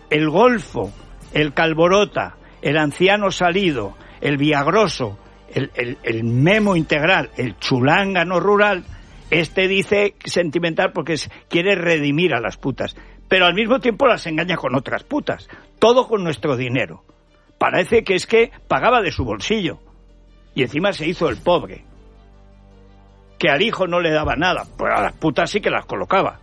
el golfo, el calborota, el anciano salido, el viagroso, el memo integral, el chulángano rural, dice sentimental porque quiere redimir a las putas, pero al mismo tiempo las engaña con otras putas, todo con nuestro dinero. Parece que es que pagaba de su bolsillo y encima se hizo el pobre, que al hijo no le daba nada, pues a las putas sí que las colocaba.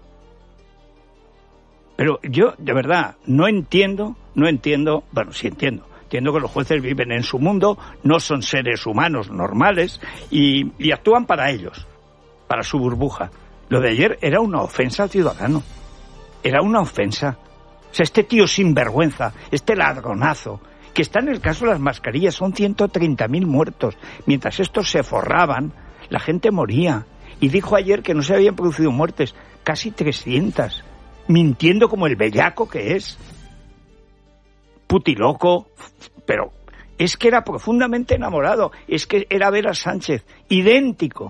Pero yo, de verdad, no entiendo, bueno, sí entiendo que los jueces viven en su mundo, no son seres humanos normales y actúan para ellos, para su burbuja. Lo de ayer era una ofensa al ciudadano, era una ofensa. O sea, este tío sinvergüenza, este ladronazo, que está en el caso de las mascarillas, son 130.000 muertos. Mientras estos se forraban, la gente moría. Y dijo ayer que no se habían producido muertes, casi 300, mintiendo como el bellaco que es. Putiloco, pero es que era profundamente enamorado, es que era ver a Sánchez, idéntico.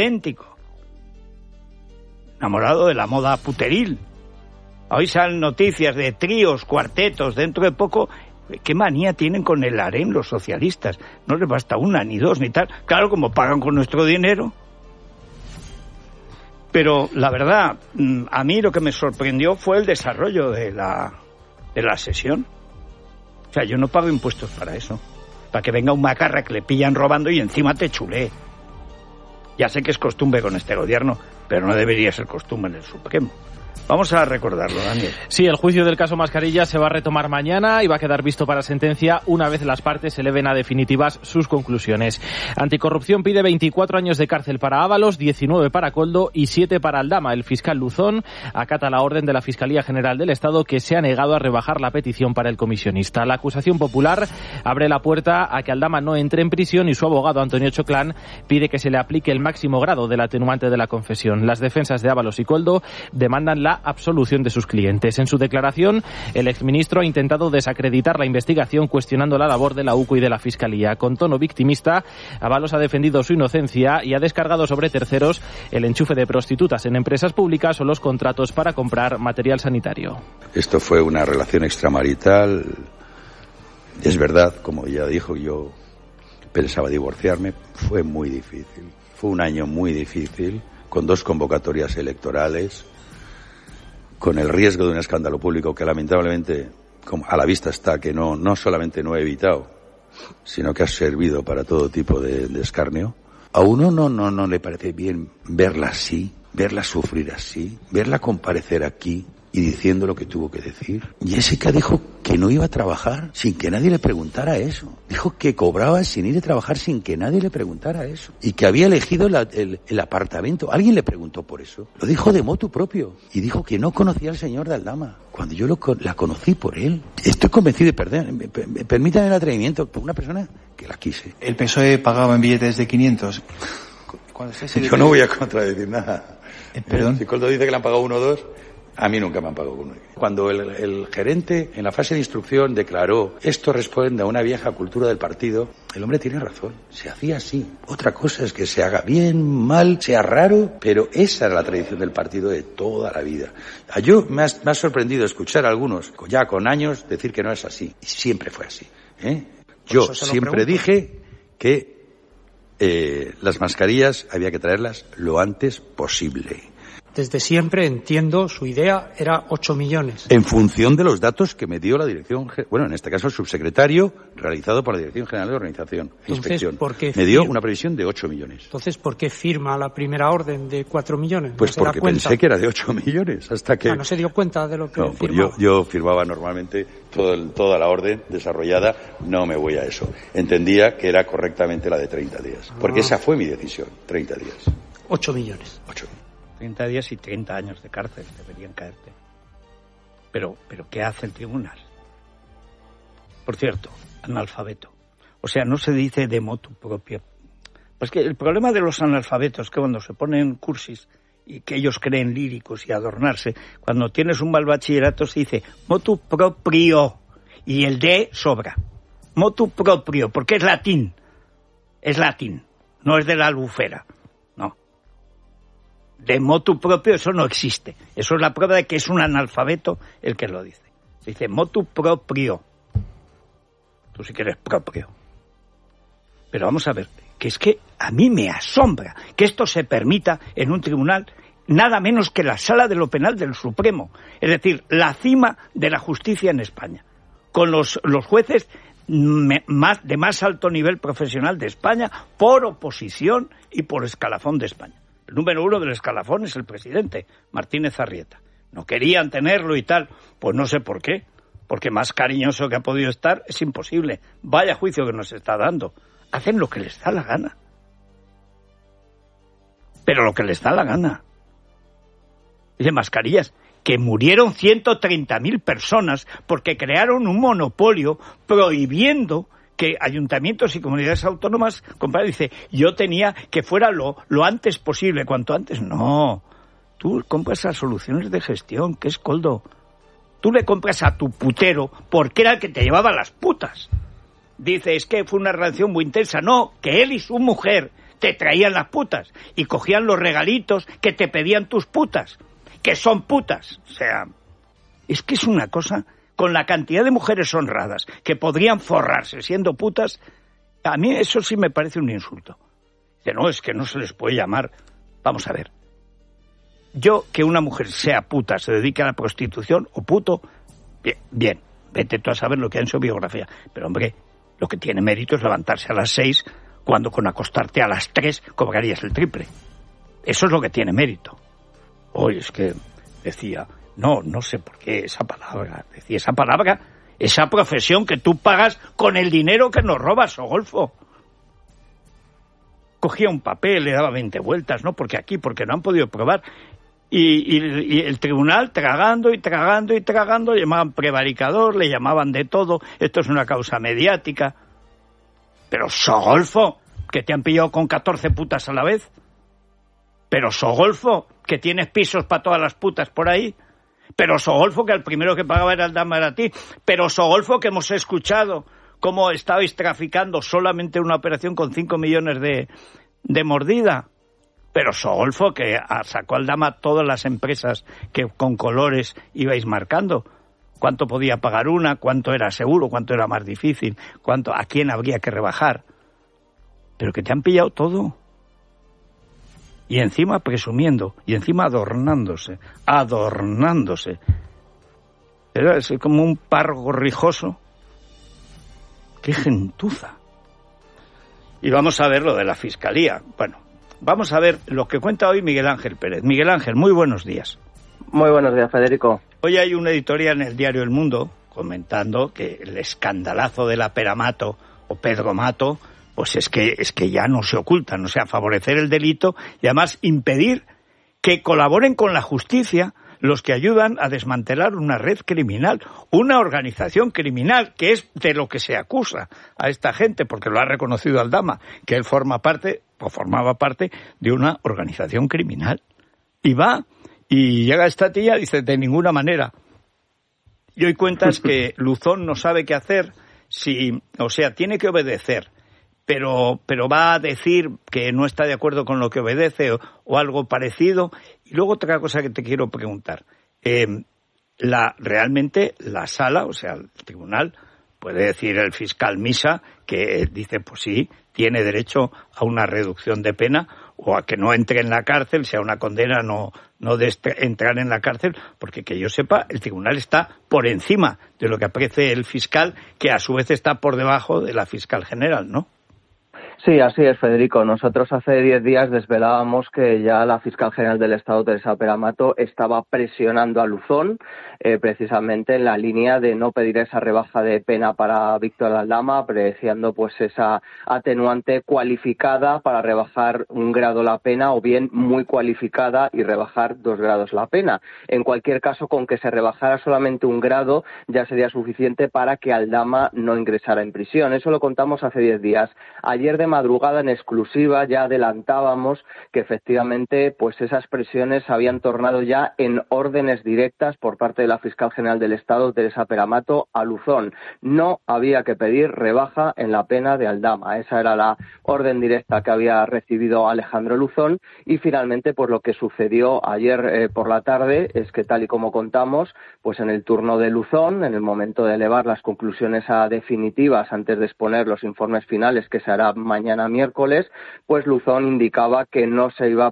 Enamorado de la moda puteril. Hoy salen noticias de tríos, cuartetos, dentro de poco. ¿Qué manía tienen con el harén los socialistas? No les basta una, ni dos, ni tal. Claro, como pagan con nuestro dinero. Pero la verdad, a mí lo que me sorprendió fue el desarrollo de la sesión. O sea, yo no pago impuestos para eso. Para que venga un macarra que le pillan robando y encima te chulee. Ya sé que es costumbre con este gobierno, pero no debería ser costumbre en el Supremo. Vamos a recordarlo, Daniel. Sí, el juicio del caso Mascarilla se va a retomar mañana y va a quedar visto para sentencia una vez las partes eleven a definitivas sus conclusiones. Anticorrupción pide 24 años de cárcel para Ábalos, 19 para Koldo y 7 para Aldama. El fiscal Luzón acata la orden de la Fiscalía General del Estado, que se ha negado a rebajar la petición para el comisionista. La acusación popular abre la puerta a que Aldama no entre en prisión y su abogado Antonio Choclán pide que se le aplique el máximo grado del atenuante de la confesión. Las defensas de Ábalos y Koldo demandan la absolución de sus clientes. En su declaración, el exministro ha intentado desacreditar la investigación cuestionando la labor de la UCO y de la Fiscalía. Con tono victimista, Ábalos ha defendido su inocencia y ha descargado sobre terceros el enchufe de prostitutas en empresas públicas o los contratos para comprar material sanitario. Esto fue una relación extramarital. Es verdad, como ya dijo, yo pensaba divorciarme. Fue muy difícil. Fue un año muy difícil, con 2 convocatorias electorales, con el riesgo de un escándalo público que lamentablemente, como a la vista está, que no solamente no he evitado, sino que ha servido para todo tipo de escarnio. A uno no le parece bien verla así, verla sufrir así, verla comparecer aquí y diciendo lo que tuvo que decir. Jessica dijo que no iba a trabajar sin que nadie le preguntara eso. Dijo que cobraba sin ir a trabajar sin que nadie le preguntara eso. Y que había elegido el apartamento. Alguien le preguntó por eso. Lo dijo de motu propio. Y dijo que no conocía al señor de Aldama, cuando yo la conocí por él. Estoy convencido de perder. Permítanme el atrevimiento por una persona que la quise. El PSOE pagaba en billetes de 500. Yo no voy a contradecir nada. ¿Perdón? Si Koldo dice que le han pagado 1 o 2... A mí nunca me han pagado uno. Cuando el gerente en la fase de instrucción declaró esto responde a una vieja cultura del partido, el hombre tiene razón, se hacía así. Otra cosa es que se haga bien, mal, sea raro, pero esa era la tradición del partido de toda la vida. Me ha sorprendido escuchar a algunos ya con años decir que no es así. Y siempre fue así. Yo siempre dije que las mascarillas había que traerlas lo antes posible. Desde siempre, entiendo, su idea era 8 millones. En función de los datos que me dio la dirección, bueno, en este caso el subsecretario, realizado por la Dirección General de Organización e Inspección. Me dio una previsión de 8 millones. Entonces, ¿por qué firma la primera orden de 4 millones? Pues porque pensé que era de 8 millones, hasta que... no se dio cuenta de lo que firmaba. Pues yo firmaba normalmente toda la orden desarrollada, no me voy a eso. Entendía que era correctamente la de 30 días, porque esa fue mi decisión, 30 días. 8 millones. 30 días y 30 años de cárcel deberían caerte. Pero ¿qué hace el tribunal? Por cierto, analfabeto. O sea, no se dice de motu propio. Pues que el problema de los analfabetos es que cuando se ponen cursis y que ellos creen líricos y adornarse, cuando tienes un mal bachillerato se dice motu proprio y el de sobra. Motu proprio, porque es latín. Es latín, no es de la Albufera. De motu propio eso no existe. Eso es la prueba de que es un analfabeto el que lo dice. Dice motu proprio. Tú sí que eres propio. Pero vamos a ver, que es que a mí me asombra que esto se permita en un tribunal nada menos que la Sala de lo Penal del Supremo. Es decir, la cima de la justicia en España. Con los jueces de más alto nivel profesional de España, por oposición y por escalafón de España. El número 1 del escalafón es el presidente, Martínez Arrieta. No querían tenerlo y tal, pues no sé por qué, porque más cariñoso que ha podido estar es imposible. Vaya juicio que nos está dando. Hacen lo que les da la gana. Pero lo que les da la gana. Y de mascarillas, que murieron 130.000 personas porque crearon un monopolio prohibiendo que ayuntamientos y comunidades autónomas compraran. Dice, yo tenía que fuera lo antes posible, cuanto antes. No, tú compras las soluciones de gestión, que es Coldo. Tú le compras a tu putero porque era el que te llevaba las putas. Dice, es que fue una relación muy intensa. No, que él y su mujer te traían las putas y cogían los regalitos que te pedían tus putas, que son putas. O sea, es que es una cosa, con la cantidad de mujeres honradas que podrían forrarse siendo putas, a mí eso sí me parece un insulto. Dice, no, es que no se les puede llamar. Vamos a ver. Yo, que una mujer sea puta, se dedique a la prostitución o puto, bien, vete tú a saber lo que hay en su biografía. Pero, hombre, lo que tiene mérito es levantarse a las 6 cuando con acostarte a las 3 cobrarías el triple. Eso es lo que tiene mérito. Hoy es que decía, no sé por qué esa palabra, decía esa palabra, esa profesión que tú pagas con el dinero que nos robas, Golfo. Cogía un papel, le daba 20 vueltas, ¿no? Porque no han podido probar. Y el tribunal tragando, llamaban prevaricador, le llamaban de todo, esto es una causa mediática. Pero Sogolfo, que te han pillado con 14 putas a la vez. Pero Sogolfo, que tienes pisos para todas las putas por ahí. Pero Sogolfo, que el primero que pagaba era el Dama era ti. Pero Sogolfo, que hemos escuchado cómo estabais traficando solamente una operación con 5 millones de mordida. Pero Sogolfo, que sacó al Dama todas las empresas que con colores ibais marcando. ¿Cuánto podía pagar una? ¿Cuánto era seguro? ¿Cuánto era más difícil? ¿A quién habría que rebajar? Pero que te han pillado todo. Y encima presumiendo, y encima adornándose. Es como un pargo rijoso. ¡Qué gentuza! Y vamos a ver lo de la Fiscalía. Bueno, vamos a ver lo que cuenta hoy Miguel Ángel Pérez. Miguel Ángel, muy buenos días. Muy buenos días, Federico. Hoy hay una editorial en el diario El Mundo comentando que el escandalazo de la Pera Mato o Pedro Mato, pues es que ya no se ocultan, o sea, favorecer el delito y además impedir que colaboren con la justicia los que ayudan a desmantelar una red criminal, una organización criminal, que es de lo que se acusa a esta gente, porque lo ha reconocido Aldama, que él formaba parte de una organización criminal. Y llega esta tía y dice, de ninguna manera. Y hoy cuentas que Luzón no sabe qué hacer, tiene que obedecer, pero va a decir que no está de acuerdo con lo que obedece o algo parecido. Y luego otra cosa que te quiero preguntar. Realmente la sala, o sea, el tribunal, puede decir el fiscal Misa que dice, pues sí, tiene derecho a una reducción de pena o a que no entre en la cárcel, sea una condena no de entrar en la cárcel, porque que yo sepa, el tribunal está por encima de lo que aprecie el fiscal, que a su vez está por debajo de la fiscal general, ¿no? Sí, así es, Federico. Nosotros hace 10 días desvelábamos que ya la fiscal general del Estado, Teresa Pera Mato, estaba presionando a Luzón, precisamente en la línea de no pedir esa rebaja de pena para Víctor Aldama, apreciando pues esa atenuante cualificada para rebajar 1 grado la pena, o bien muy cualificada y rebajar 2 grados la pena. En cualquier caso, con que se rebajara solamente 1 grado ya sería suficiente para que Aldama no ingresara en prisión. Eso lo contamos hace 10 días. Ayer de madrugada en exclusiva ya adelantábamos que efectivamente pues esas presiones habían tornado ya en órdenes directas por parte de la fiscal general del Estado, Teresa Peramato, a Luzón. No había que pedir rebaja en la pena de Aldama. Esa era la orden directa que había recibido Alejandro Luzón, y finalmente pues lo que sucedió ayer por la tarde es que, tal y como contamos, pues en el turno de Luzón, en el momento de elevar las conclusiones a definitivas antes de exponer los informes finales, que se hará mañana miércoles, pues Luzón indicaba que no se iba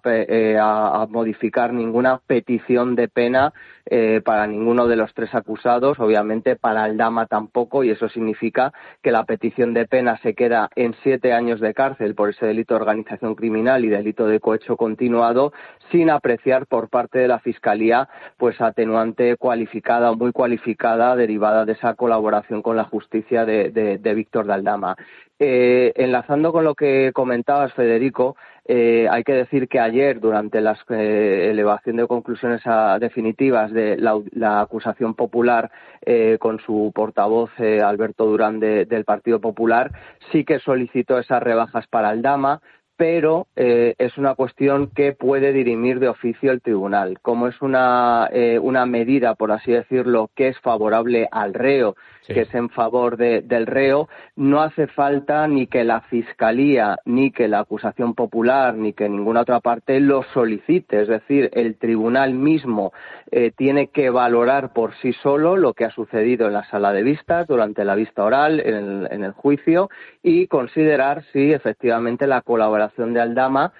a modificar ninguna petición de pena para ninguno de los tres acusados, obviamente para Aldama tampoco, y eso significa que la petición de pena se queda en 7 años de cárcel por ese delito de organización criminal y delito de cohecho continuado, sin apreciar por parte de la Fiscalía pues atenuante cualificada o muy cualificada derivada de esa colaboración con la justicia de Víctor de Aldama. Enlazando con lo que comentabas, Federico, hay que decir que ayer, durante la elevación de conclusiones definitivas de la acusación popular con su portavoz Alberto Durán del Partido Popular, sí que solicitó esas rebajas para Aldama, pero es una cuestión que puede dirimir de oficio el tribunal. Como es una medida, por así decirlo, que es favorable al reo, sí, que es en favor del reo, no hace falta ni que la Fiscalía, ni que la acusación popular, ni que ninguna otra parte lo solicite. Es decir, el tribunal mismo tiene que valorar por sí solo lo que ha sucedido en la sala de vistas, durante la vista oral, en el juicio, y considerar si efectivamente la colaboración de Aldama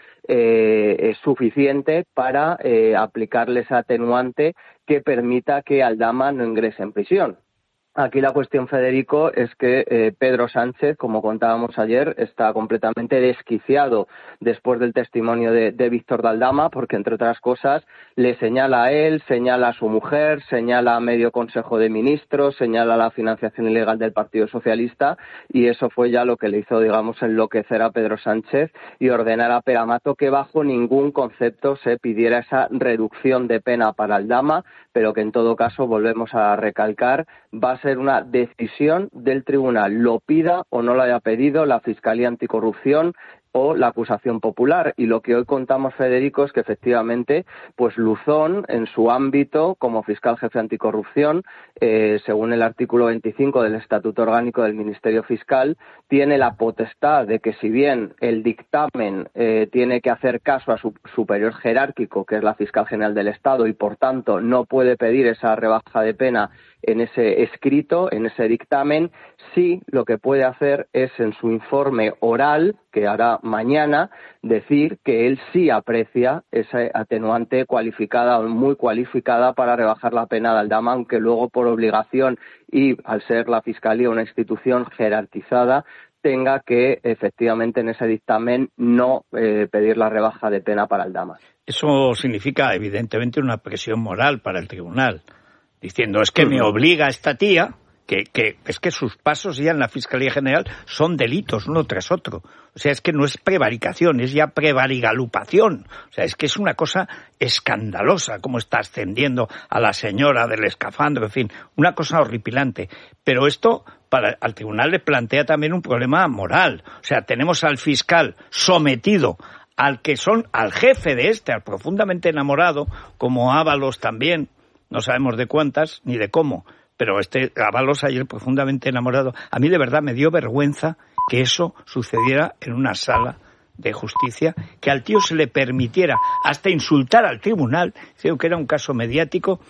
es suficiente para aplicarle esa atenuante que permita que Aldama no ingrese en prisión. Aquí la cuestión, Federico, es que Pedro Sánchez, como contábamos ayer, está completamente desquiciado después del testimonio de Víctor de Aldama, porque, entre otras cosas, le señala a él, señala a su mujer, señala a medio Consejo de Ministros, señala la financiación ilegal del Partido Socialista, y eso fue ya lo que le hizo, digamos, enloquecer a Pedro Sánchez y ordenar a Peramato que bajo ningún concepto se pidiera esa reducción de pena para Aldama, pero que en todo caso, volvemos a recalcar, va a ser una decisión del tribunal, lo pida o no lo haya pedido la Fiscalía Anticorrupción o la acusación popular. Y lo que hoy contamos, Federico, es que efectivamente pues Luzón, en su ámbito como fiscal jefe anticorrupción, según el artículo 25 del Estatuto Orgánico del Ministerio Fiscal, tiene la potestad de que, si bien el dictamen tiene que hacer caso a su superior jerárquico, que es la fiscal general del Estado, y por tanto no puede pedir esa rebaja de pena en ese escrito, en ese dictamen, sí lo que puede hacer es, en su informe oral, que hará mañana, decir que él sí aprecia esa atenuante cualificada o muy cualificada para rebajar la pena de Aldama, aunque luego, por obligación y al ser la Fiscalía una institución jerarquizada, tenga que efectivamente en ese dictamen no pedir la rebaja de pena para Aldama. Eso significa evidentemente una presión moral para el tribunal, diciendo, es que me obliga esta tía, que es que sus pasos ya en la Fiscalía General son delitos uno tras otro. O sea, es que no es prevaricación, es ya prevarigalupación. O sea, es que es una cosa escandalosa cómo está ascendiendo a la señora del escafandro, en fin, una cosa horripilante. Pero esto al tribunal le plantea también un problema moral. O sea, tenemos al fiscal sometido al jefe de al profundamente enamorado, como Ábalos también, no sabemos de cuántas ni de cómo, pero Ábalos ayer profundamente enamorado. A mí de verdad me dio vergüenza que eso sucediera en una sala de justicia, que al tío se le permitiera hasta insultar al tribunal, creo que era un caso mediático,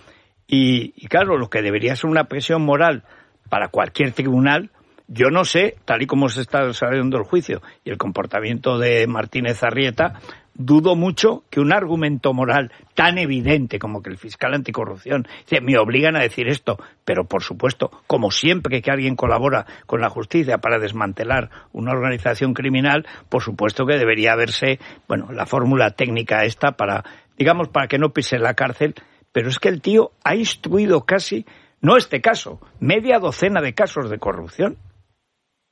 y claro, lo que debería ser una presión moral para cualquier tribunal, yo no sé, tal y como se está desarrollando el juicio y el comportamiento de Martínez Arrieta, dudo mucho que un argumento moral tan evidente como que el fiscal anticorrupción dice, me obligan a decir esto, pero por supuesto, como siempre que alguien colabora con la justicia para desmantelar una organización criminal, por supuesto que debería haberse, la fórmula técnica esta para que no pise la cárcel, pero es que el tío ha instruido casi, no este caso, media docena de casos de corrupción.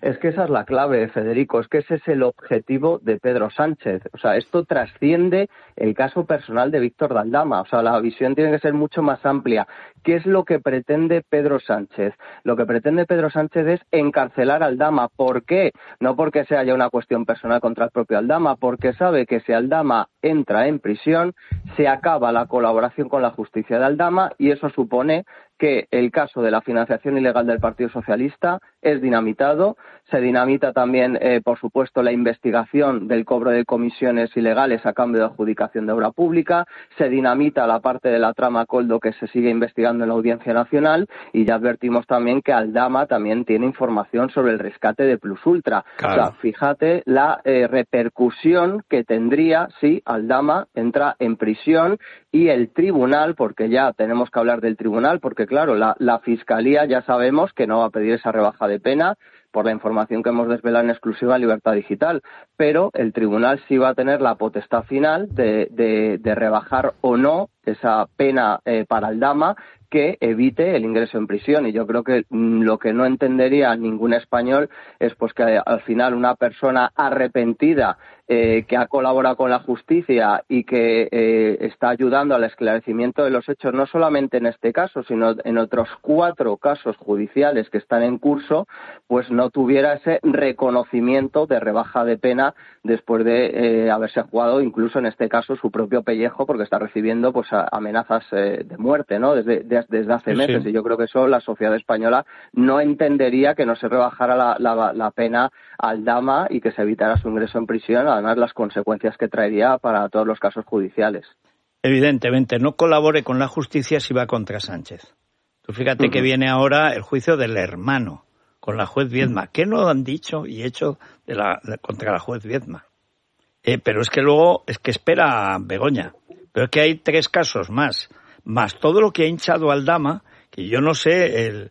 Es que esa es la clave, Federico, es que ese es el objetivo de Pedro Sánchez. O sea, esto trasciende el caso personal de Víctor de Aldama. O sea, la visión tiene que ser mucho más amplia. ¿Qué es lo que pretende Pedro Sánchez? Lo que pretende Pedro Sánchez es encarcelar a Aldama. ¿Por qué? No porque sea ya una cuestión personal contra el propio Aldama, porque sabe que si Aldama entra en prisión, se acaba la colaboración con la justicia de Aldama y eso supone que el caso de la financiación ilegal del Partido Socialista es dinamitado. Se dinamita también, por supuesto, la investigación del cobro de comisiones ilegales a cambio de adjudicación de obra pública. Se dinamita la parte de la trama Koldo que se sigue investigando en la Audiencia Nacional. Y ya advertimos también que Aldama también tiene información sobre el rescate de Plus Ultra. Claro. O sea, fíjate la repercusión que tendría si Aldama entra en prisión y el tribunal, porque ya tenemos que hablar del tribunal, porque claro, la Fiscalía ya sabemos que no va a pedir esa rebaja de pena por la información que hemos desvelado en exclusiva en Libertad Digital, pero el tribunal sí va a tener la potestad final de rebajar o no esa pena para Aldama que evite el ingreso en prisión. Y yo creo que lo que no entendería ningún español es pues que al final una persona arrepentida que ha colaborado con la justicia y que está ayudando al esclarecimiento de los hechos, no solamente en este caso, sino en otros 4 casos judiciales que están en curso, pues no tuviera ese reconocimiento de rebaja de pena después de haberse jugado incluso en este caso su propio pellejo, porque está recibiendo pues amenazas de muerte, ¿no? Desde hace meses. Sí. Y yo creo que eso la sociedad española no entendería, que no se rebajara la pena a Aldama y que se evitara su ingreso en prisión, además las consecuencias que traería para todos los casos judiciales. Evidentemente, no colabore con la justicia si va contra Sánchez. Tú fíjate que viene ahora el juicio del hermano con la juez Viedma. ¿Qué no han dicho y hecho contra la juez Viedma? Pero es que luego, espera Begoña. Pero es que hay 3 casos más todo lo que ha hinchado Aldama, que yo no sé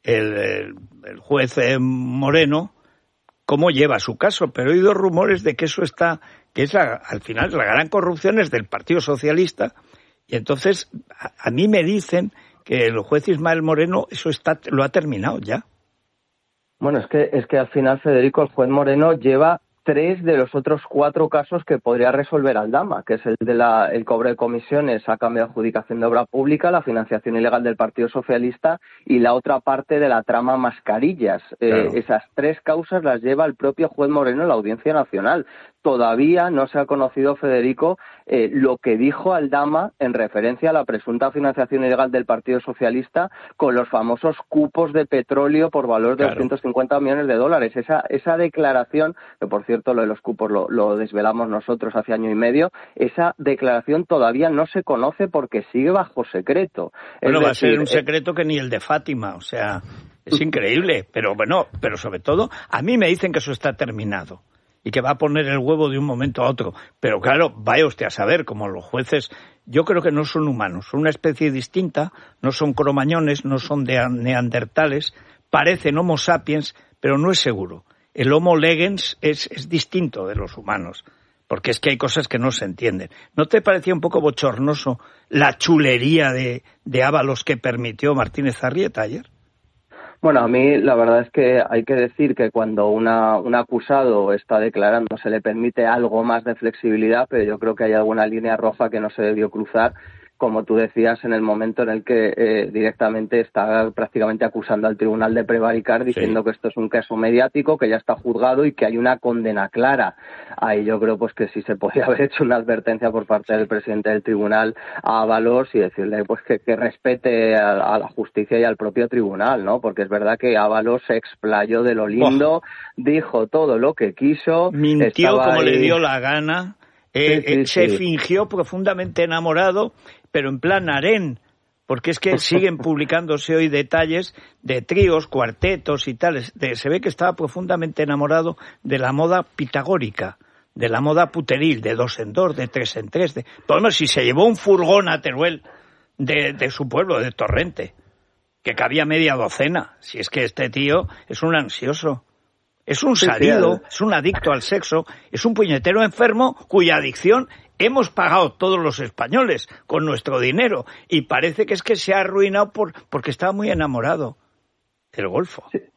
el juez Moreno cómo lleva su caso, pero he oído rumores de que eso al final la gran corrupción es del Partido Socialista, y entonces a mí me dicen que el juez Ismael Moreno eso lo ha terminado ya. Bueno, es que al final, Federico, el juez Moreno lleva 3 de los otros 4 casos que podría resolver Aldama, que es el de el cobro de comisiones a cambio de adjudicación de obra pública, la financiación ilegal del Partido Socialista y la otra parte de la trama mascarillas. Claro. Esas 3 causas las lleva el propio juez Moreno en la Audiencia Nacional. Todavía no se ha conocido, Federico, lo que dijo Aldama en referencia a la presunta financiación ilegal del Partido Socialista con los famosos cupos de petróleo por valor de $250 millones. Esa declaración, que por cierto lo de los cupos lo desvelamos nosotros hace año y medio, esa declaración todavía no se conoce porque sigue bajo secreto. Bueno, va a ser un secreto que ni el de Fátima, o sea, es increíble, pero sobre todo, a mí me dicen que eso está terminado y que va a poner el huevo de un momento a otro. Pero claro, vaya usted a saber, como los jueces, yo creo que no son humanos, son una especie distinta, no son cromañones, no son neandertales, parecen homo sapiens, pero no es seguro. El homo legens es distinto de los humanos, porque es que hay cosas que no se entienden. ¿No te parecía un poco bochornoso la chulería de Ábalos que permitió Martínez Arrieta ayer? Bueno, a mí la verdad es que hay que decir que cuando un acusado está declarando se le permite algo más de flexibilidad, pero yo creo que hay alguna línea roja que no se debió cruzar, como tú decías, en el momento en el que directamente está prácticamente acusando al tribunal de prevaricar, diciendo que esto es un caso mediático, que ya está juzgado y que hay una condena clara. Ahí yo creo pues que sí se podría haber hecho una advertencia por parte del presidente del tribunal a Ábalos y decirle pues que respete a la justicia y al propio tribunal, ¿no? Porque es verdad que Ábalos se explayó de lo lindo, dijo todo lo que quiso, mintió como le dio la gana. Se fingió profundamente enamorado, pero en plan harén, porque es que siguen publicándose hoy detalles de tríos, cuartetos y tales. Se ve que estaba profundamente enamorado de la moda pitagórica, de la moda puteril, de 2 en 2, de 3 en 3. Bueno, si se llevó un furgón a Teruel de su pueblo, de Torrente, que cabía media docena, si es que este tío es un ansioso. Es un salido, es un adicto al sexo, es un puñetero enfermo cuya adicción hemos pagado todos los españoles con nuestro dinero y parece que es que se ha arruinado porque estaba muy enamorado del golfo.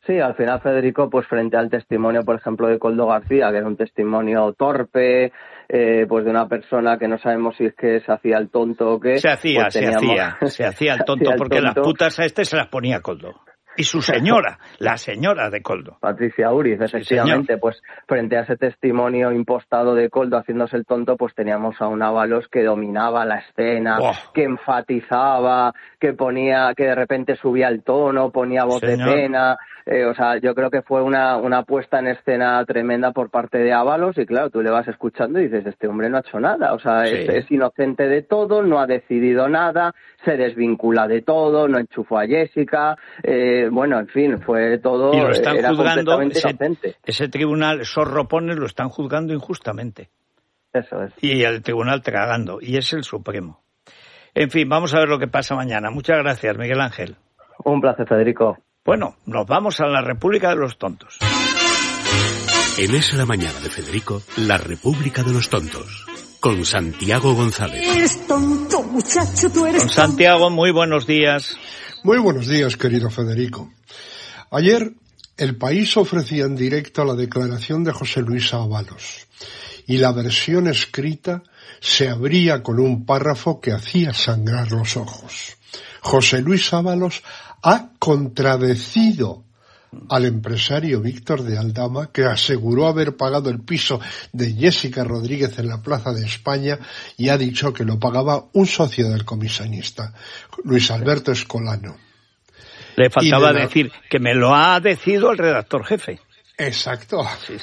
Sí, al final, Federico, pues frente al testimonio, por ejemplo, de Koldo García, que era un testimonio torpe, pues de una persona que no sabemos si es que se hacía el tonto o qué. Se hacía el tonto, porque las putas a se las ponía Koldo. Y su señora, la señora de Koldo. Patricia Uriz, efectivamente, Sí, pues frente a ese testimonio impostado de Koldo haciéndose el tonto, pues teníamos a un Ábalos que dominaba la escena, que enfatizaba, que ponía, que de repente subía el tono, ponía voz de pena. O sea, yo creo que fue una puesta en escena tremenda por parte de Ábalos, y claro, tú le vas escuchando y dices, este hombre no ha hecho nada, o sea, es inocente de todo, no ha decidido nada, se desvincula de todo, no enchufó a Jessica, bueno, en fin, fue todo, y lo están era juzgando, completamente inocente. Ese tribunal, esos ropones lo están juzgando injustamente. Eso es. Y el tribunal tragando, y es el Supremo. En fin, vamos a ver lo que pasa mañana. Muchas gracias, Miguel Ángel. Un placer, Federico. Bueno, nos vamos a la República de los Tontos. En Es la Mañana de Federico, la República de los Tontos, con Santiago González. Eres tonto, muchacho, tú eres tonto. Santiago, muy buenos días. Muy buenos días, querido Federico. Ayer, El País ofrecía en directo la declaración de José Luis Ábalos, y la versión escrita se abría con un párrafo que hacía sangrar los ojos. José Luis Ábalos ha contradecido al empresario Víctor de Aldama, que aseguró haber pagado el piso de Jessica Rodríguez en la Plaza de España, y ha dicho que lo pagaba un socio del comisionista, Luis Alberto Escolano. Le faltaba decir que me lo ha decidido el redactor jefe. Exacto. Sí.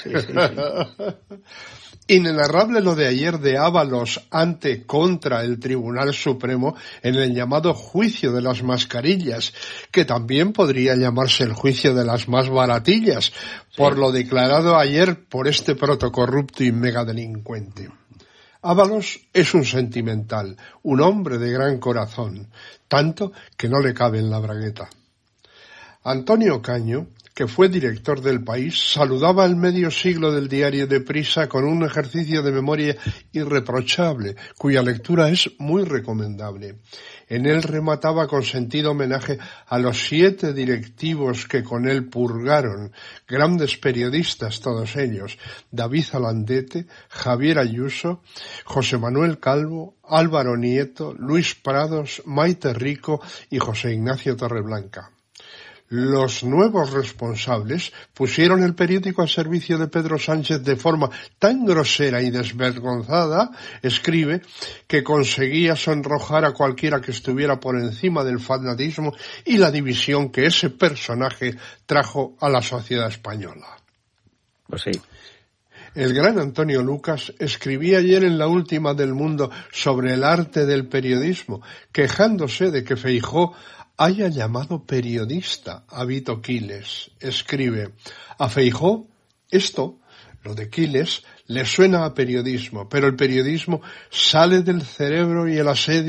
Inenarrable lo de ayer de Ábalos contra el Tribunal Supremo en el llamado juicio de las mascarillas, que también podría llamarse el juicio de las más baratillas, por lo declarado ayer por este protocorrupto y megadelincuente. Ábalos es un sentimental, un hombre de gran corazón, tanto que no le cabe en la bragueta. Antonio Caño, que fue director del País, saludaba al medio siglo del diario Deprisa con un ejercicio de memoria irreprochable, cuya lectura es muy recomendable. En él remataba con sentido homenaje a los 7 directivos que con él purgaron, grandes periodistas todos ellos, David Alandete, Javier Ayuso, José Manuel Calvo, Álvaro Nieto, Luis Prados, Maite Rico y José Ignacio Torreblanca. Los nuevos responsables pusieron el periódico al servicio de Pedro Sánchez de forma tan grosera y desvergonzada, escribe, que conseguía sonrojar a cualquiera que estuviera por encima del fanatismo y la división que ese personaje trajo a la sociedad española. Pues sí. El gran Antonio Lucas escribía ayer en La Última del Mundo sobre el arte del periodismo, quejándose de que Feijóo haya llamado periodista a Vito Quiles. Escribe, a Feijóo esto, lo de Quiles, le suena a periodismo, pero el periodismo sale del cerebro y el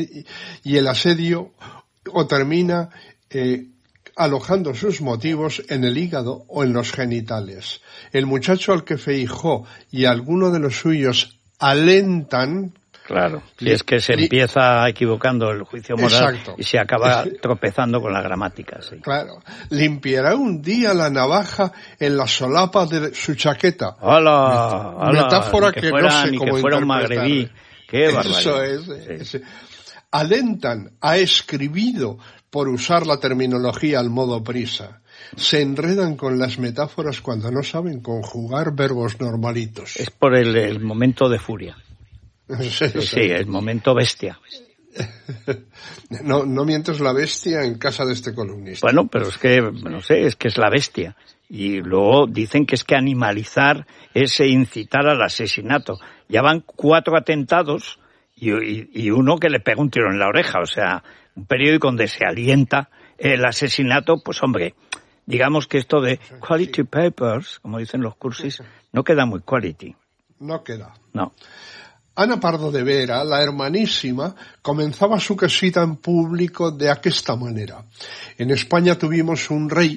asedio o termina alojando sus motivos en el hígado o en los genitales. El muchacho al que Feijóo y alguno de los suyos alentan. Claro, y es que se empieza equivocando el juicio moral. Exacto. Y se acaba tropezando con la gramática. Sí. Claro, limpiará un día la navaja en la solapa de su chaqueta. ¡Hala! Metáfora que no sé cómo que fuera un magrebí. ¡Qué barbaridad! Eso es. Sí. Alentan, ha escribido, por usar la terminología al modo Prisa. Se enredan con las metáforas cuando no saben conjugar verbos normalitos. Es por el momento de furia. Sí, el momento bestia. No mientes la bestia en casa de este columnista. Bueno, pero es que, no sé, es que es la bestia. Y luego dicen que es que animalizar es incitar al asesinato. Ya van 4 atentados y uno que le pega un tiro en la oreja. O sea, un periódico donde se alienta el asesinato, pues hombre, digamos que esto de quality papers, como dicen los cursis, no queda muy quality. No queda. No. Ana Pardo de Vera, la hermanísima, comenzaba su casita en público de aquesta manera. En España tuvimos un rey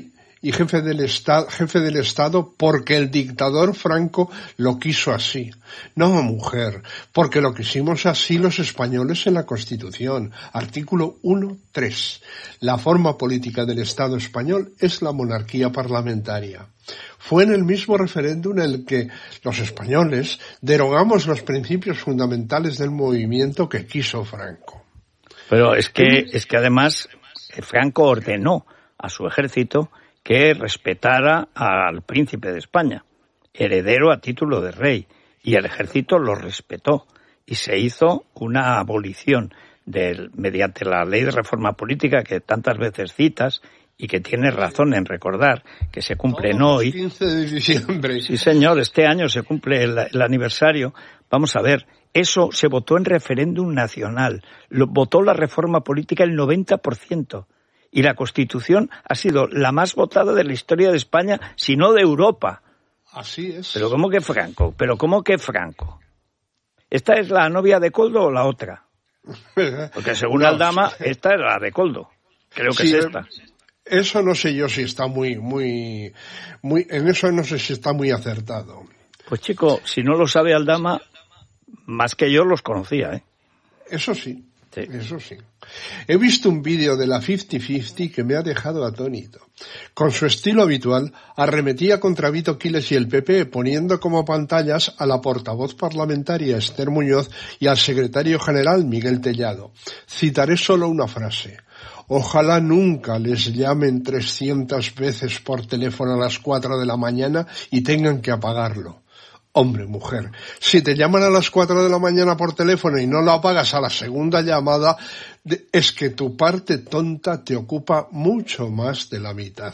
y jefe del Estado porque el dictador Franco lo quiso así. No, mujer, porque lo quisimos así los españoles en la Constitución. Artículo 1.3. La forma política del Estado español es la monarquía parlamentaria. Fue en el mismo referéndum en el que los españoles derogamos los principios fundamentales del movimiento que quiso Franco. Pero es que además Franco ordenó a su ejército que respetara al príncipe de España, heredero a título de rey, y el ejército lo respetó y se hizo una abolición mediante la ley de reforma política que tantas veces citas y que tienes razón en recordar que se cumplen hoy. 15 de diciembre. Sí, señor, este año se cumple el aniversario. Vamos a ver, eso se votó en referéndum nacional. Votó la reforma política el 90%. Y la Constitución ha sido la más votada de la historia de España, si no de Europa. Así es. ¿Pero cómo que Franco? ¿Esta es la novia de Coldo o la otra? Porque según Aldama, esta es la de Coldo. Creo que sí, es esta. Eso no sé yo si está en eso no sé si está muy acertado. Pues chico, si no lo sabe Aldama, más que yo los conocía, ¿eh? Eso sí. Eso sí. He visto un vídeo de la 50-50 que me ha dejado atónito. Con su estilo habitual, arremetía contra Vito Quiles y el PP, poniendo como pantallas a la portavoz parlamentaria Esther Muñoz y al secretario general Miguel Tellado. Citaré solo una frase. Ojalá nunca les llamen 300 veces por teléfono a las 4 de la mañana y tengan que apagarlo. Hombre, mujer, si te llaman a las 4 de la mañana por teléfono y no lo apagas a la segunda llamada, es que tu parte tonta te ocupa mucho más de la mitad.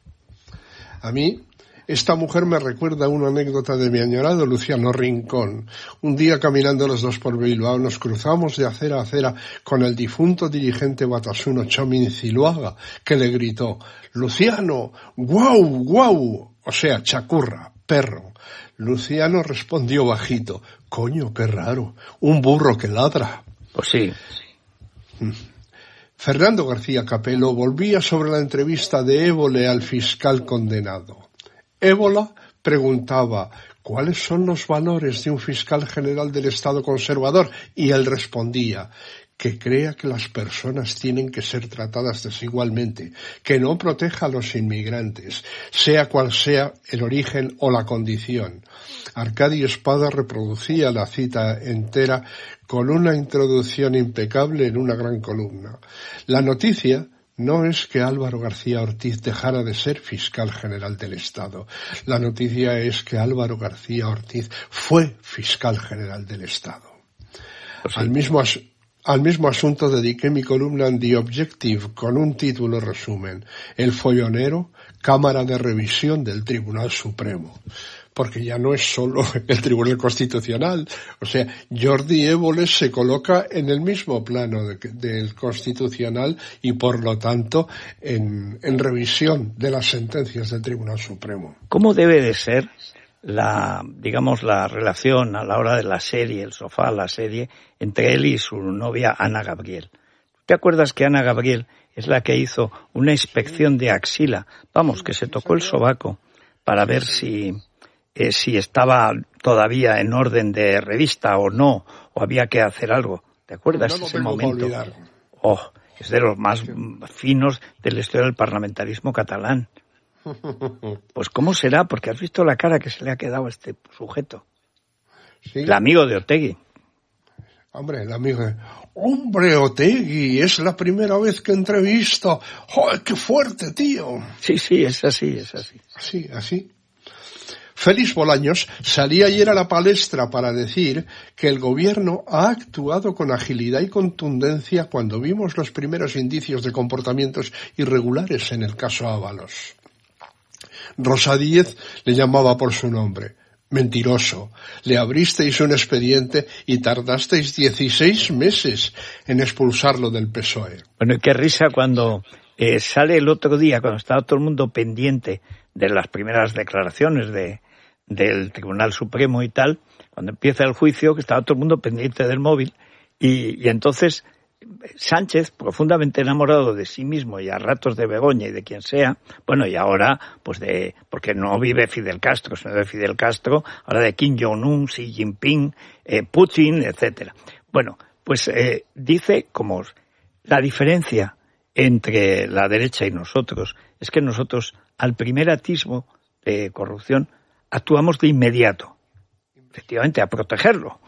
A mí, esta mujer me recuerda una anécdota de mi añorado Luciano Rincón. Un día caminando los dos por Bilbao nos cruzamos de acera a acera con el difunto dirigente batasuno Chomín Ziluaga, que le gritó, Luciano, guau, guau, o sea, chacurra, perro. Luciano respondió bajito, coño, qué raro, un burro que ladra. Pues sí. Fernando García Capello volvía sobre la entrevista de Évole al fiscal condenado. Évola preguntaba, ¿cuáles son los valores de un fiscal general del Estado conservador? Y él respondía, que crea que las personas tienen que ser tratadas desigualmente, que no proteja a los inmigrantes, sea cual sea el origen o la condición. Arcadio Espada reproducía la cita entera con una introducción impecable en una gran columna. La noticia no es que Álvaro García Ortiz dejara de ser fiscal general del Estado. La noticia es que Álvaro García Ortiz fue fiscal general del Estado. Pues sí. Al mismo asunto dediqué mi columna en The Objective con un título resumen, El follonero, Cámara de Revisión del Tribunal Supremo. Porque ya no es solo el Tribunal Constitucional. O sea, Jordi Évole se coloca en el mismo plano del Constitucional y, por lo tanto, en revisión de las sentencias del Tribunal Supremo. ¿Cómo debe de ser la relación a la hora de la serie, el sofá, la serie, entre él y su novia Ana Gabriel? ¿Te acuerdas que Ana Gabriel es la que hizo una inspección de axila? Vamos, que se tocó el sobaco para ver si estaba todavía en orden de revista o no, o había que hacer algo. ¿Te acuerdas ese momento? Oh, es de los más finos de la historia del parlamentarismo catalán. Pues ¿cómo será? Porque has visto la cara que se le ha quedado a este sujeto. ¿Sí? El amigo de Otegi. Hombre, el amigo de... ¡Hombre, Otegi! Es la primera vez que entrevisto. ¡Joder, qué fuerte, tío! Sí, es así. Así. Félix Bolaños salía ayer a la palestra para decir que el gobierno ha actuado con agilidad y contundencia cuando vimos los primeros indicios de comportamientos irregulares en el caso Ábalos. Rosa Díez le llamaba por su nombre. Mentiroso. Le abristeis un expediente y tardasteis 16 meses en expulsarlo del PSOE. Bueno, y qué risa cuando sale el otro día, cuando estaba todo el mundo pendiente de las primeras declaraciones del Tribunal Supremo y tal, cuando empieza el juicio, que estaba todo el mundo pendiente del móvil, y entonces Sánchez, profundamente enamorado de sí mismo y a ratos de Begoña y de quien sea, bueno, y ahora, pues porque no vive Fidel Castro, sino de Fidel Castro, ahora de Kim Jong-un, Xi Jinping, Putin, etcétera. Bueno, pues dice como la diferencia entre la derecha y nosotros es que nosotros, al primer atisbo de corrupción, actuamos de inmediato, efectivamente, a protegerlo.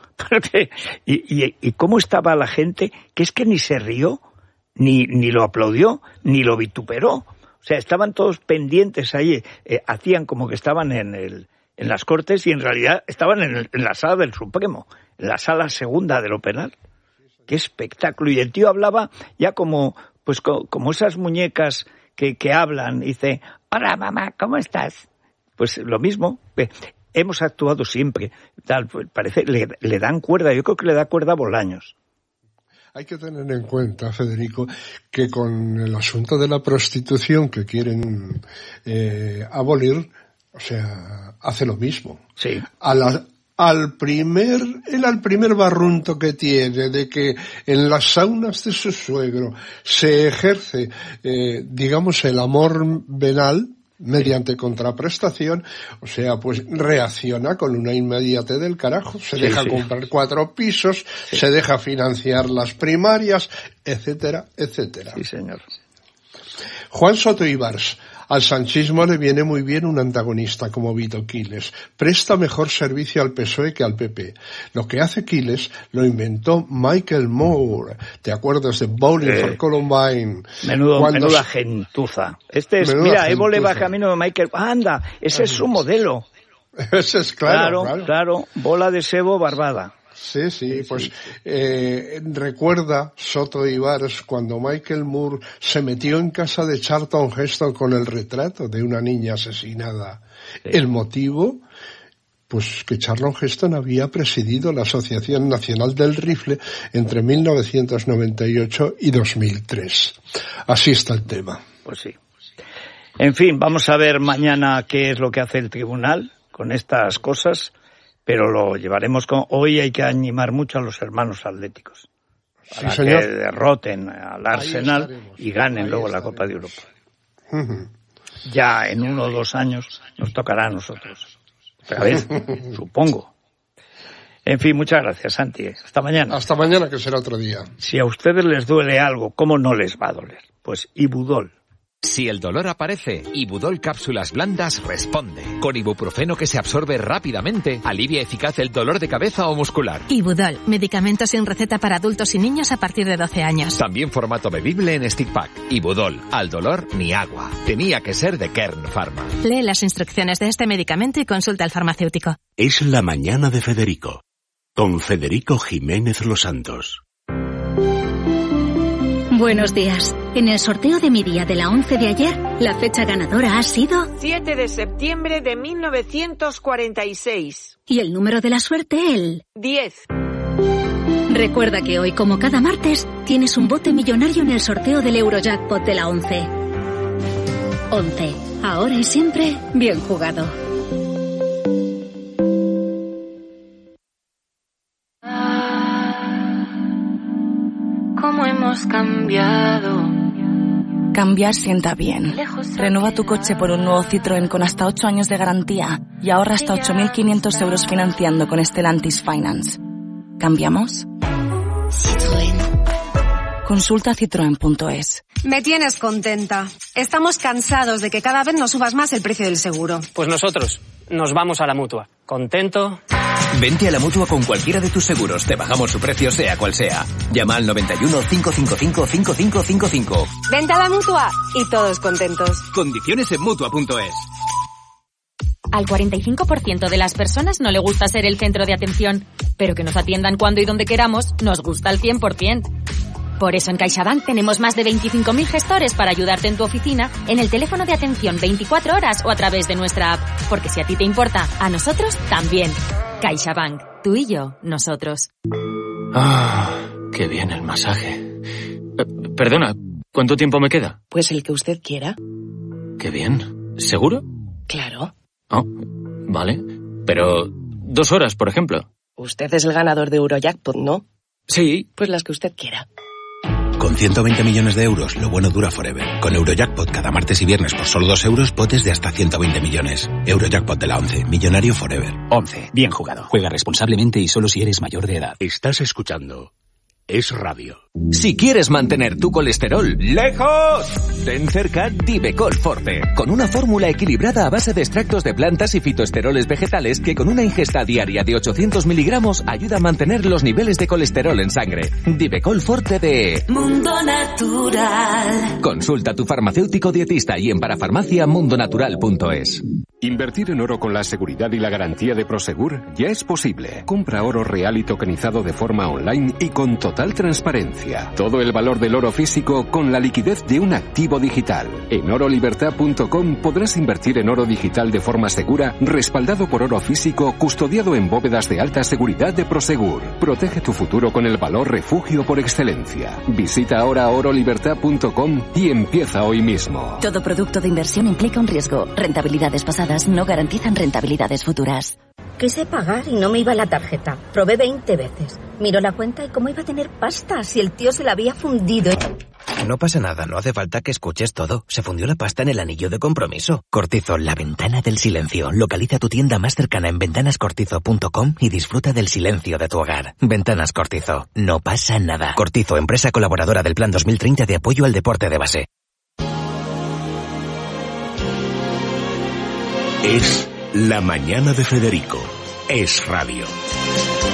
¿Y cómo estaba la gente? Que es que ni se rió, ni lo aplaudió, ni lo vituperó. O sea, estaban todos pendientes ahí, hacían como que estaban en las Cortes y en realidad estaban en la sala del Supremo, en la sala segunda de lo penal. ¡Qué espectáculo! Y el tío hablaba ya como esas muñecas que hablan, y dice, hola mamá, ¿cómo estás? Pues lo mismo. Hemos actuado siempre, tal, parece, le dan cuerda, yo creo que le da cuerda a Bolaños. Hay que tener en cuenta, Federico, que con el asunto de la prostitución que quieren abolir, o sea, hace lo mismo. Sí. Al primer barrunto que tiene de que en las saunas de su suegro se ejerce, digamos, el amor venal, mediante contraprestación, o sea, pues reacciona con una inmediatez del carajo, se deja comprar 4 pisos, se deja financiar las primarias, etcétera, etcétera. Sí, señor. Juan Soto Ibars, al sanchismo le viene muy bien un antagonista como Vito Quiles. Presta mejor servicio al PSOE que al PP. Lo que hace Quiles lo inventó Michael Moore. ¿Te acuerdas de Bowling for Columbine? Menuda gentuza. Mira, Evo le va camino de Michael. ¡Anda! Ese es su modelo. Ese es claro. Bola de sebo barbada. Sí, pues recuerda Soto Ibars cuando Michael Moore se metió en casa de Charlton Heston con el retrato de una niña asesinada. Sí. El motivo, pues que Charlton Heston había presidido la Asociación Nacional del Rifle entre 1998 y 2003. Así está el tema. Pues sí. En fin, vamos a ver mañana qué es lo que hace el tribunal con estas cosas. Pero lo llevaremos hoy hay que animar mucho a los hermanos atléticos para que derroten al Arsenal y ganen luego la Copa de Europa. Ya en 1 o 2 años nos tocará a nosotros. Otra vez, supongo. En fin, muchas gracias, Santi. Hasta mañana. Hasta mañana, que será otro día. Si a ustedes les duele algo, ¿cómo no les va a doler? Pues Ibudol. Si el dolor aparece, Ibudol Cápsulas Blandas responde. Con ibuprofeno que se absorbe rápidamente, alivia eficaz el dolor de cabeza o muscular. Ibudol, medicamento sin receta para adultos y niños a partir de 12 años. También formato bebible en stick pack. Ibudol, al dolor ni agua. Tenía que ser de Kern Pharma. Lee las instrucciones de este medicamento y consulta al farmacéutico. Es la mañana de Federico, con Federico Jiménez Los Santos. Buenos días. En el sorteo de mi día de la 11 de ayer, la fecha ganadora ha sido 7 de septiembre de 1946. Y el número de la suerte, el 10. Recuerda que hoy, como cada martes, tienes un bote millonario en el sorteo del Eurojackpot de la 11. 11. Ahora y siempre, bien jugado. ¿Cómo hemos cambiado? Cambiar sienta bien. Renueva tu coche por un nuevo Citroën con hasta 8 años de garantía y ahorra hasta 8.500 euros financiando con Stellantis Finance. ¿Cambiamos? Citroën. Consulta citroen.es. Me tienes contenta. Estamos cansados de que cada vez nos subas más el precio del seguro. Pues nosotros nos vamos a la Mutua. ¿Contento? Vente a la Mutua con cualquiera de tus seguros. Te bajamos su precio sea cual sea. Llama al 91 555 5555. Vente a la Mutua y todos contentos. Condiciones en Mutua.es. Al 45% de las personas no le gusta ser el centro de atención, pero que nos atiendan cuando y donde queramos nos gusta al 100%. Por eso en CaixaBank tenemos más de 25.000 gestores para ayudarte en tu oficina, en el teléfono de atención 24 horas o a través de nuestra app. Porque si a ti te importa, a nosotros también. CaixaBank. Tú y yo, nosotros. Ah, qué bien el masaje. Perdona, ¿cuánto tiempo me queda? Pues el que usted quiera. Qué bien. ¿Seguro? Claro. Oh, vale. Pero 2 horas, por ejemplo. Usted es el ganador de Eurojackpot, ¿no? Sí. Pues las que usted quiera. Con 120 millones de euros, lo bueno dura forever. Con Eurojackpot cada martes y viernes por solo 2 euros, potes de hasta 120 millones. Eurojackpot de la 11, millonario forever. 11. Bien jugado. Juega responsablemente y solo si eres mayor de edad. Estás escuchando Es Radio. Si quieres mantener tu colesterol lejos, ten cerca Divecol Forte, con una fórmula equilibrada a base de extractos de plantas y fitoesteroles vegetales que con una ingesta diaria de 800 miligramos ayuda a mantener los niveles de colesterol en sangre. Divecol Forte de Mundo Natural. Consulta a tu farmacéutico dietista y en parafarmaciamundonatural.es. Invertir en oro con la seguridad y la garantía de Prosegur ya es posible. Compra oro real y tokenizado de forma online y con total transparencia. Todo el valor del oro físico con la liquidez de un activo digital. En orolibertad.com podrás invertir en oro digital de forma segura, respaldado por oro físico, custodiado en bóvedas de alta seguridad de Prosegur. Protege tu futuro con el valor refugio por excelencia. Visita ahora orolibertad.com y empieza hoy mismo. Todo producto de inversión implica un riesgo. Rentabilidades pasadas no garantizan rentabilidades futuras. Quise pagar y no me iba la tarjeta. Probé 20 veces. Miro la cuenta y cómo iba a tener pasta si el tío se la había fundido. No pasa nada, no hace falta que escuches todo. Se fundió la pasta en el anillo de compromiso. Cortizo, la ventana del silencio. Localiza tu tienda más cercana en ventanascortizo.com y disfruta del silencio de tu hogar. Ventanas Cortizo. No pasa nada. Cortizo, empresa colaboradora del Plan 2030 de apoyo al deporte de base. Es La Mañana de Federico. Es Radio.